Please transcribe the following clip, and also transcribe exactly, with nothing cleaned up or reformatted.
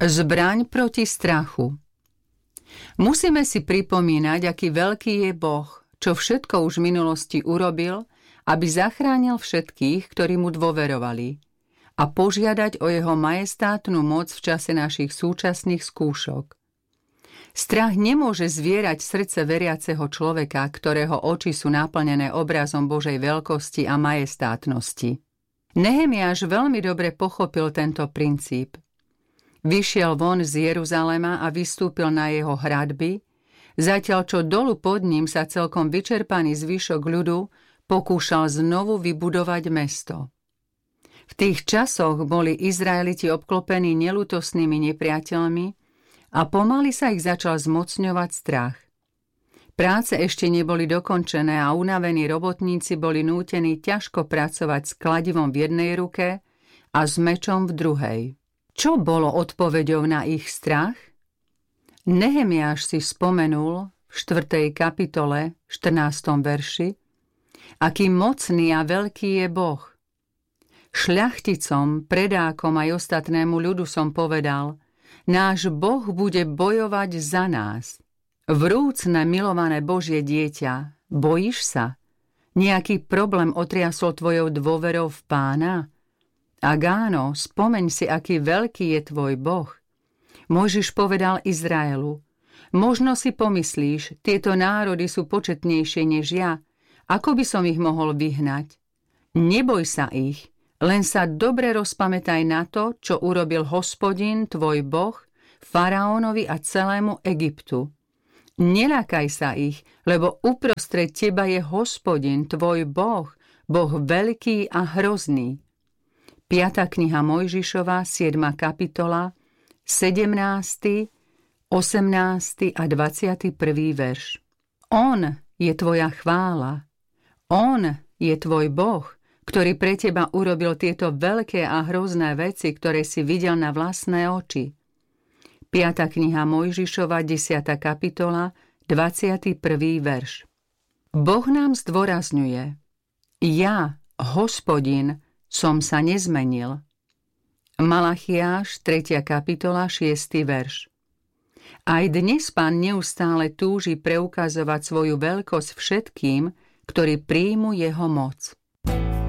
Zbraň proti strachu. Musíme si pripomínať, aký veľký je Boh, čo všetko už v minulosti urobil, aby zachránil všetkých, ktorí mu dôverovali, a požiadať o jeho majestátnu moc v čase našich súčasných skúšok. Strach nemôže zvierať srdce veriaceho človeka, ktorého oči sú naplnené obrazom Božej veľkosti a majestátnosti. Nehemiáš veľmi dobre pochopil tento princíp. Vyšiel von z Jeruzalema a vystúpil na jeho hradby, zatiaľ čo dolu pod ním sa celkom vyčerpaný zvyšok ľudu pokúšal znovu vybudovať mesto. V tých časoch boli Izraeliti obklopení neľútostnými nepriateľmi a pomaly sa ich začal zmocňovať strach. Práce ešte neboli dokončené a unavení robotníci boli nútení ťažko pracovať s kladivom v jednej ruke a s mečom v druhej. Čo bolo odpoveďou na ich strach? Nehemiáš si spomenul v štvrtej kapitole, štrnástom verši, aký mocný a veľký je Boh. Šľachticom, predákom aj ostatnému ľudu som povedal, náš Boh bude bojovať za nás. Vrúcne milované Božie dieťa, bojíš sa? Nejaký problém otriasol tvojou dôverou v Pána? Ak áno, spomeň si, aký veľký je tvoj Boh. Mojžiš povedal Izraelu, možno si pomyslíš, tieto národy sú početnejšie než ja, ako by som ich mohol vyhnať? Neboj sa ich, len sa dobre rozpamätaj na to, čo urobil Hospodin, tvoj Boh, faraónovi a celému Egyptu. Neľakaj sa ich, lebo uprostred teba je Hospodin, tvoj Boh, Boh veľký a hrozný. piata kniha Mojžišova, siedma kapitola, sedemnásty, osemnásty a dvadsiaty prvý verš. On je tvoja chvála. On je tvoj Boh, ktorý pre teba urobil tieto veľké a hrozné veci, ktoré si videl na vlastné oči. piata kniha Mojžišova, desiata kapitola, dvadsiaty prvý verš. Boh nám zdôrazňuje: Ja, Hospodin, som sa nezmenil. Malachiáš, tretia kapitola, šiesty verš. Aj dnes Pán neustále túži preukazovať svoju veľkosť všetkým, ktorí príjmu jeho moc.